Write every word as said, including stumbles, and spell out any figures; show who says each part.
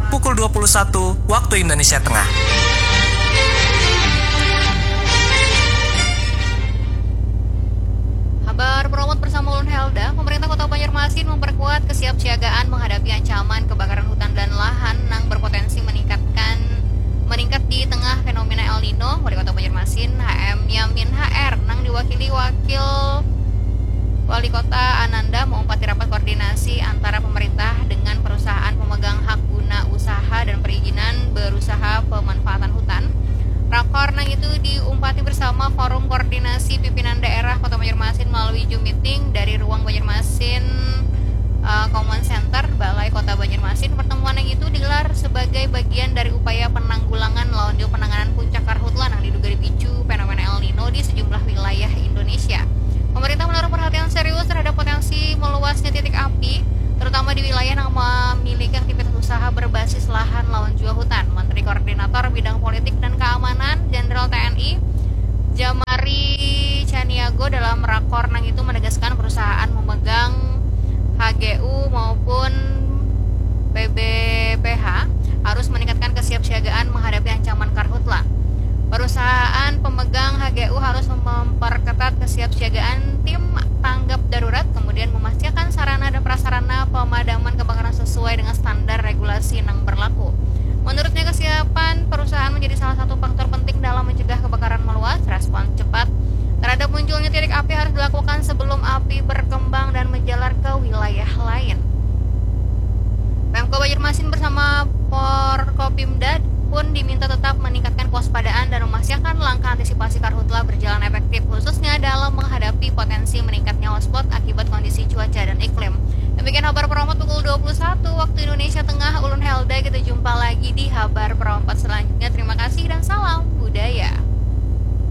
Speaker 1: pukul dua puluh satu waktu Indonesia Tengah.
Speaker 2: Kabar Promot bersama Ulun Helda. Pemerintah Kota Banjarmasin memperkuat kesiapsiagaan menghadapi ancaman kebakaran hutan dan lahan yang berpotensi meningkatkan meningkat di tengah fenomena El Nino. Wali Kota Banjarmasin H M Yamin H R nang diwakili Wakil Wali Kota Ananda mengumpati rapat koordinasi antara pemerintah dengan perusahaan pemegang hak guna usaha dan perizinan berusaha pemanfaatan hutan. Rakor nang itu diumpati bersama Forum Koordinasi Pimpinan Daerah Kota Banjarmasin melalui Zoom meeting dari ruang Banjarmasin uh, Common Center Balai Kota Banjarmasin. Pertemuan yang itu digelar sebagai bagian dari upaya penanggulangan lawan penanganan puncak karhutla yang diduga dipicu fenomena El Nino di sejumlah wilayah Indonesia. Pemerintah menaruh perhatian serius terhadap potensi meluasnya titik api, terutama di wilayah yang memiliki aktivitas usaha berbasis lahan lawan jua hutan. Menteri Koordinator Bidang Politik dan Keamanan Jenderal T N I Jamari Caniago dalam rakor nang itu menegaskan perusahaan memegang H G U maupun P B P H harus meningkatkan kesiapsiagaan menghadapi ancaman karhutla. Perusahaan pemegang H G U harus memperketat kesiapsiagaan tim tanggap darurat, kemudian memastikan sarana dan prasarana pemadaman kebakaran sesuai dengan standar regulasi yang berlaku. Menurutnya, kesiapan perusahaan menjadi salah satu faktor penting dalam mencegah kebakaran meluas. Respon cepat terhadap munculnya titik api harus dilakukan sebelum api berkembang dan menjalar ke wilayah lain. Pemko Banjarmasin bersama Forkopimda pun diminta tetap meningkatkan kewaspadaan dan memastikan langkah antisipasi karhutla berjalan efektif, khususnya dalam menghadapi potensi meningkatnya hotspot akibat kondisi cuaca dan iklim. Demikian kabar Promot pukul dua puluh satu waktu Indonesia Tengah. Ulun Helda, kita jumpa lagi di kabar Promot selanjutnya.